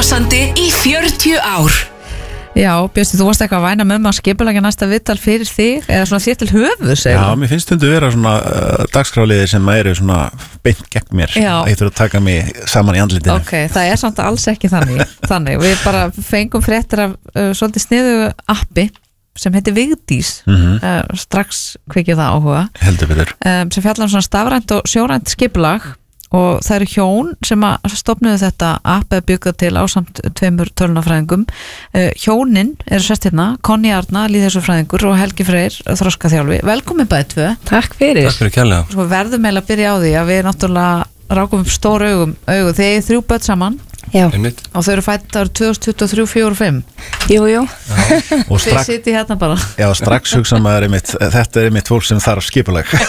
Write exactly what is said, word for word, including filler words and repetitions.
brosandi í fjörutíu ár. Já, Björnsti, þú varst eitthvað að væna með maður skipulegja næsta viðtal fyrir þig eða svona þér til höfu, segir Já, mér finnst stundu vera svona uh, dagskráliðir sem eru svona beint gegn mér Já. Ég þurfa að taka mig saman í andlitinu Ok, það er samt alls ekki þannig Þannig, við bara fengum fréttir af uh, svolítið sniðu appi sem heitir Vigdís Mhm. uh, strax kveikið það áhuga Heldur betur um, sem fjallar um svona stafrænt og sjórænt skipulag og það eru hjón sem að stofnuðu þetta app eða byggða til ásamt tveimur tölunafræðingum uh, hjónin eru sest hérna Conny Arna, lýðheilsufræðingur og Helgi Freyr, þroskaþjálfi. Velkomin bæði tvö. Takk fyrir. Takk fyrir kærlega. Svo verðum eiginlega að byrja á því að við náttúrulega rákum upp stór augum augu þegar ég þrjú börn saman Já. Einmitt. og þau eru fætt árið tvö þúsund tuttugu og þrjú, fjögur og fimm. Jú, jú. Og Þið strax, sitið hérna bara. já, strax hugsa maður einmitt, þetta er einmitt fólk sem þarf skipulag